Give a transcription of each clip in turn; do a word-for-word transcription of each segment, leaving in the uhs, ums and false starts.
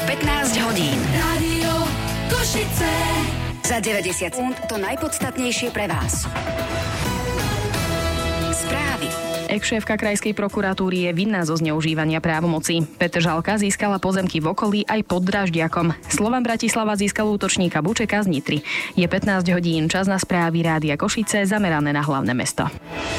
pätnásť hodín. Rádio Košice. Za deväťdesiat sekúnd to najpodstatnejšie pre vás. Správy. Ex-šéfka krajskej prokuratúry je vinná zo zneužívania právomoci. Petržalka získala pozemky v okolí aj pod Dráždiakom. Slovan Bratislava získal útočníka Bučeka z Nitry. Je pätnásť hodín, čas na správy Rádia Košice zamerané na hlavné mesto.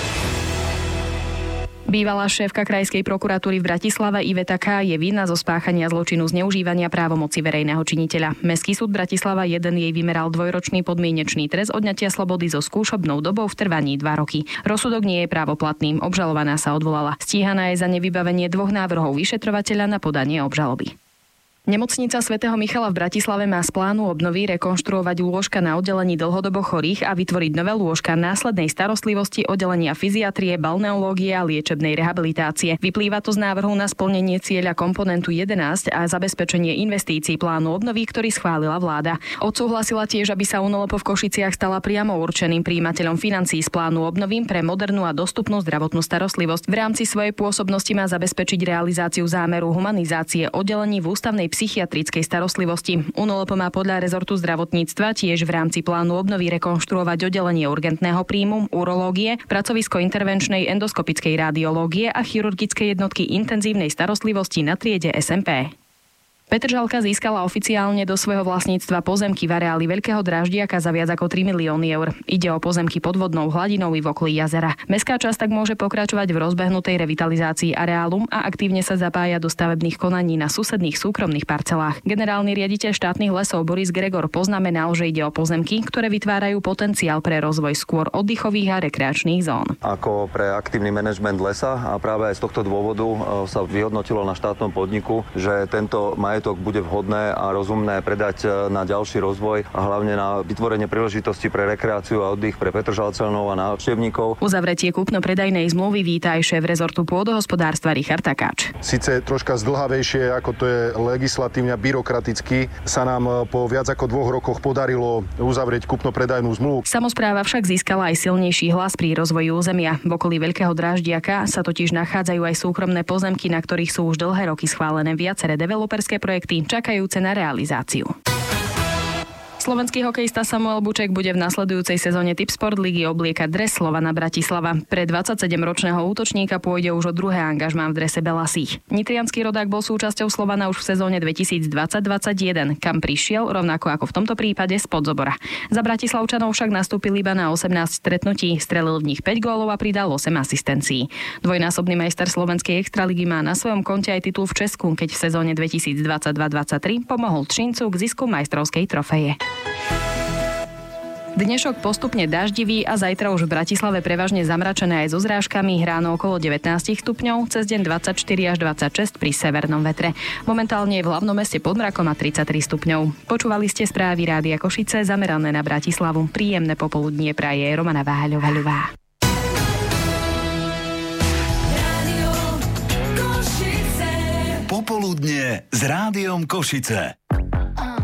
Bývalá šéfka krajskej prokuratúry v Bratislave Iveta K. je vinná zo spáchania zločinu zneužívania právomoci verejného činiteľa. Mestský súd Bratislava jeden jej vymeral dvojročný podmienečný trest odňatia slobody so skúšobnou dobou v trvaní dva roky. Rozsudok nie je právoplatným, obžalovaná sa odvolala. Stíhaná je za nevybavenie dvoch návrhov vyšetrovateľa na podanie obžaloby. Nemocnica svätého Michala v Bratislave má z plánu obnovy rekonštruovať lôžka na oddelení dlhodobo chorých a vytvoriť nové lôžka následnej starostlivosti oddelenia fyziatrie, balneológie a liečebnej rehabilitácie. Vyplýva to z návrhu na splnenie cieľa komponentu jedenásť a zabezpečenie investícií plánu obnovy, ktorý schválila vláda. Odsúhlasila tiež, aby sa UNOLOPO v Košiciach stala priamo určeným prijímateľom financií z plánu obnovy pre modernú a dostupnú zdravotnú starostlivosť. V rámci svojej pôsobnosti má zabezpečiť realizáciu zámeru humanizácie oddelení v ústavnej psychiatrickej starostlivosti. UNOLOPO má podľa rezortu zdravotníctva tiež v rámci plánu obnovy rekonštruovať oddelenie urgentného príjmu, urológie, pracovisko intervenčnej endoskopickej radiológie a chirurgickej jednotky intenzívnej starostlivosti na triede es em pé. Petržalka získala oficiálne do svojho vlastníctva pozemky v areáli Veľkého Dráždiaka za viac ako tri milióny eur. Ide o pozemky pod vodnou hladinou i v okolí jazera. Mestská časť tak môže pokračovať v rozbehnutej revitalizácii areálu a aktívne sa zapája do stavebných konaní na susedných súkromných parcelách. Generálny riaditeľ štátnych lesov Boris Gregor poznamenal, že ide o pozemky, ktoré vytvárajú potenciál pre rozvoj skôr oddychových a rekreačných zón. Ako pre aktívny manažment lesa a práve aj z tohto dôvodu sa vyhodnotilo na štátnom podniku, že tento majetok bude vhodné a rozumné predať na ďalší rozvoj a hlavne na vytvorenie príležitosti pre rekreáciu a oddych pre Petržalčanov a návštevníkov. Uzavretie kúpno-predajnej zmluvy víta aj šéf rezortu pôdohospodárstva Richard Takáč. Sice troška zdĺhavejšie, ako to je legislatívne a byrokraticky, sa nám po viac ako dvoch rokoch podarilo uzavrieť kúpno-predajnú zmluvu. Samospráva však získala aj silnejší hlas pri rozvoji územia. V okolí Veľkého Dráždiaka sa totiž nachádzajú aj súkromné pozemky, na ktorých sú už dlhé roky schválené viaceré developerské projekty čakajúce na realizáciu. Slovenský hokejista Samuel Buček bude v nasledujúcej sezóne Tipsport ligy obliekať dres Slovana Bratislava. Pre dvadsaťsedemročného útočníka pôjde už o druhé angažmá v drese belasých. Nitriansky rodák bol súčasťou Slovana už v sezóne dvetisícdvadsať dvadsaťjeden, kam prišiel rovnako ako v tomto prípade z Podzobora. Za Bratislavčanov však nastúpil iba na osemnásť stretnutí, strelil v nich päť gólov a pridal osem asistencií. Dvojnásobný majster slovenskej extraligy má na svojom konte aj titul v Česku, keď v sezóne dvetisícdvadsaťdva dvadsaťtri pomohol Třincu k zisku majstrovskej trofeje. Dnešok postupne daždivý a zajtra už v Bratislave prevažne zamračené aj so zrážkami, ráno okolo devätnásť stupňov, cez deň dvadsaťštyri až dvadsaťšesť pri severnom vetre. Momentálne je v hlavnom meste pod mrakom a tridsaťtri stupňov. Počúvali ste správy Rádia Košice zamerané na Bratislavu. Príjemné popoludnie praje Romana Váľová. Popoludnie s Rádiom Košice.